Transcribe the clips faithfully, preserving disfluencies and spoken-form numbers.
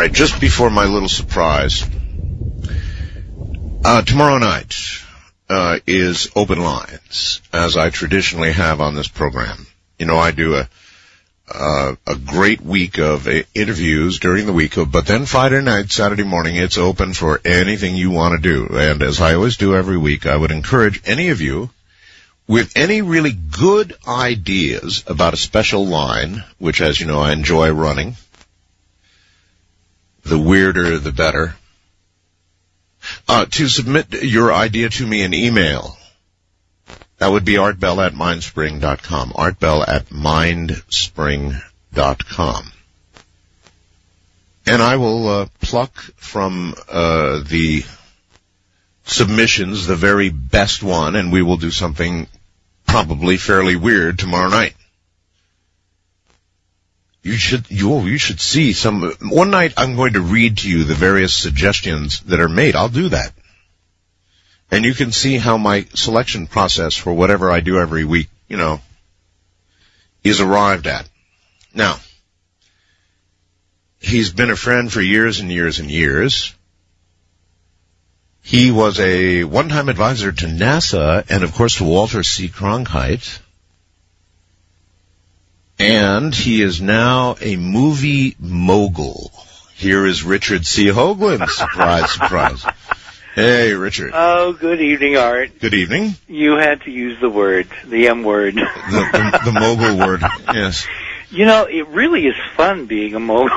right, just before my little surprise, uh, tomorrow night uh, is Open Lines, as I traditionally have on this program. You know, I do a uh, a great week of uh, interviews during the week, of, but then Friday night, Saturday morning, it's open for anything you want to do. And as I always do every week, I would encourage any of you with any really good ideas about a special line, which, as you know, I enjoy running. The weirder, the better. Uh, to submit your idea to me in email. That would be artbell at mindspring dot com. artbell at mindspring dot com. And I will uh, pluck from uh, the submissions the very best one, and we will do something probably fairly weird tomorrow night. You should, you, you should see some, one night I'm going to read to you the various suggestions that are made. I'll do that. And you can see how my selection process for whatever I do every week, you know, is arrived at. Now, he's been a friend for years and years and years. He was a one-time advisor to NASA and, of course, to Walter C. Cronkite. And he is now a movie mogul. Here is Richard C. Hoagland. Surprise, surprise. Hey, Richard. Oh, good evening, Art. Good evening. You had to use the word, the M word. The, the, the mogul word, yes. You know, it really is fun being a mogul.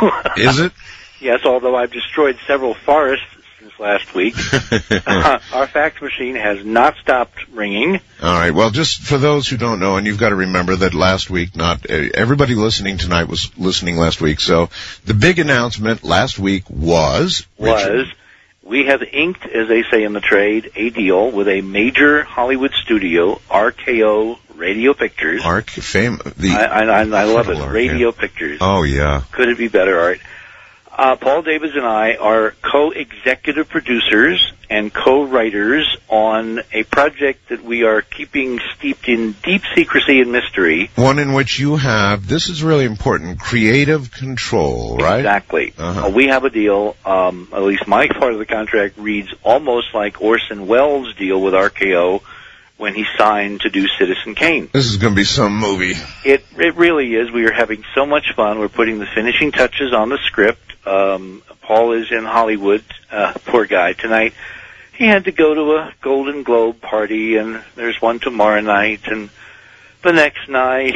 Is it? Yes, although I've destroyed several forests since last week. uh, our fax machine has not stopped ringing. All right. Well, just for those who don't know, and you've got to remember that last week, not uh, everybody listening tonight was listening last week. So the big announcement last week was Richard, was we have inked, as they say in the trade, a deal with a major Hollywood studio, R K O Radio Pictures. Arc fame. The I, I, I love it. Arc, Radio yeah. Pictures. Oh yeah. Could it be better, Art? Uh, Paul Davis and I are co-executive producers and co-writers on a project that we are keeping steeped in deep secrecy and mystery. One in which you have, this is really important, creative control, right? Exactly. Uh-huh. Uh, we have a deal, um, at least my part of the contract reads almost like Orson Welles' deal with R K O when he signed to do Citizen Kane. This is going to be some movie. It it really is. We are having so much fun. We're putting the finishing touches on the script. Um, Paul is in Hollywood, uh, poor guy, tonight. He had to go to a Golden Globe party, and there's one tomorrow night, and the next night.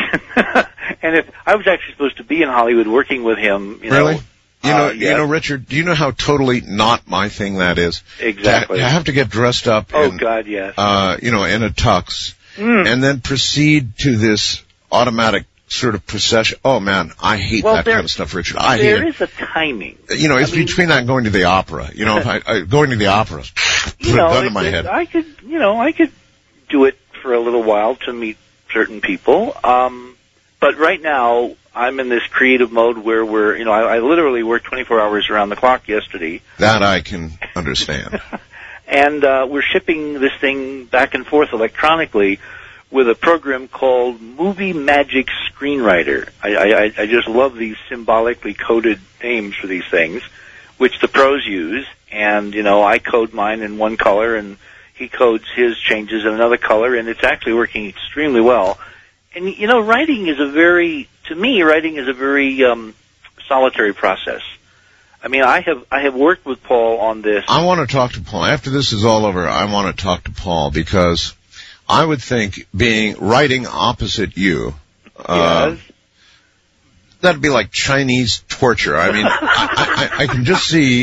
And if I was actually supposed to be in Hollywood working with him, you really? know. You know, uh, you know, Richard, do you know how totally not my thing that is? Exactly. I have to get dressed up Oh, in, God, yes. uh, you know, in a tux, mm. and then proceed to this automatic sort of procession. Oh, man, I hate well, that there, kind of stuff, Richard. I hate there it. There is a timing. You know, it's I mean, between that and going to the opera. You know, if I, I going to the opera, put you know, a gun it, to my it, head. I could, you know, I could do it for a little while to meet certain people. Um, but right now, I'm in this creative mode where we're, you know, I, I literally worked twenty-four hours around the clock yesterday. That I can understand. And uh, we're shipping this thing back and forth electronically with a program called Movie Magic Screenwriter. I, I, I just love these symbolically coded names for these things, which the pros use. And, you know, I code mine in one color, and he codes his changes in another color, and it's actually working extremely well. And, you know, writing is a very, to me, writing is a very um, solitary process. I mean, I have I have worked with Paul on this. I want to talk to Paul. After this is all over, I want to talk to Paul because I would think being writing opposite you, uh, yes. that'd be like Chinese torture. I mean, I, I, I can just see